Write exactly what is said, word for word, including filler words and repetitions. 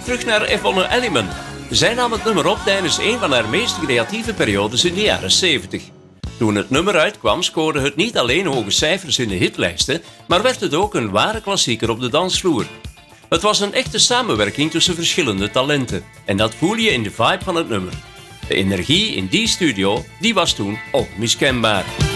terug naar Yvonne Elliman. Zij nam het nummer op tijdens een van haar meest creatieve periodes in de jaren zeventig. Toen het nummer uitkwam scoorde het niet alleen hoge cijfers in de hitlijsten, maar werd het ook een ware klassieker op de dansvloer. Het was een echte samenwerking tussen verschillende talenten en dat voel je in de vibe van het nummer. De energie in die studio die was toen onmiskenbaar.